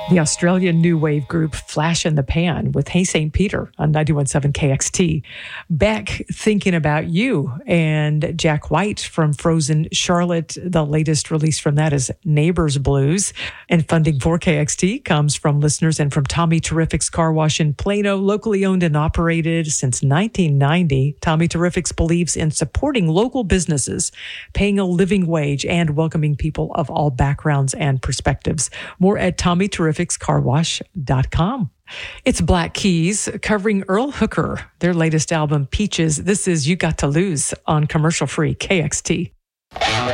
The Australian new wave group Flash in the Pan with Hey St. Peter on 91.7 KXT. Beck, Thinking About You, and Jack White from Frozen Charlotte. The latest release from that is Neighbors Blues. And funding for KXT comes from listeners and from Tommy Terrific's Car Wash in Plano, locally owned and operated since 1990. Tommy Terrific's believes in supporting local businesses, paying a living wage, and welcoming people of all backgrounds and perspectives. More at TommyTerrificsCarWash.com. It's Black Keys covering Earl Hooker, their latest album, Peaches. This is You Got to Lose on commercial-free KXT.